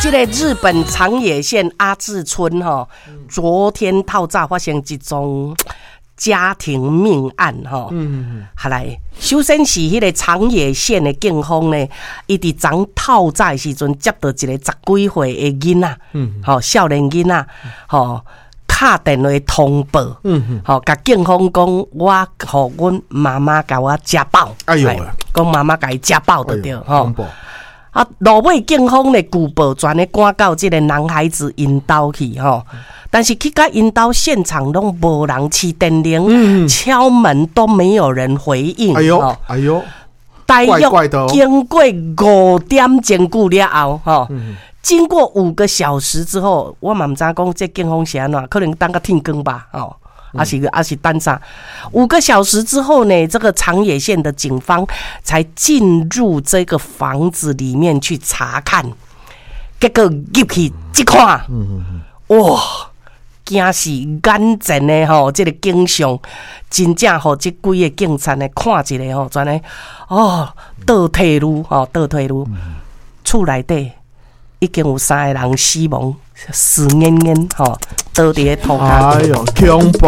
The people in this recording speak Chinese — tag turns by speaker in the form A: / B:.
A: 这个日本长野县阿志村哈，昨天透早发生一宗家庭命案哈。下来，首先是迄个长野县的警方呢，伊伫昨透早的时阵接到一个10几岁的囡仔，少年囡仔，打电话通报，甲警方讲，我互阮妈妈甲我家暴，
B: 哎呦，
A: 讲妈妈甲伊家暴就对，啊，落尾警方咧举报全咧赶到这个男孩子因兜去但是去到因兜现场拢无人起电铃，敲门都没有人回应。
B: 哎呦，
A: 大约
B: 怪的
A: 经过5点钟久了后，经过5个小时之后，我嘛唔知讲这警方是安怎，可能等个天光吧，还是等啥？5个小时之后呢，这个长野县的警方才进入这个房子里面去查看，结果入去一看，哇！惊死眼前的这个景象，真正这几个警察呢看一个全的倒退路，厝内底已经有3个人死亡，死硬硬倒伫土骹。
B: 哎呦，恐怖！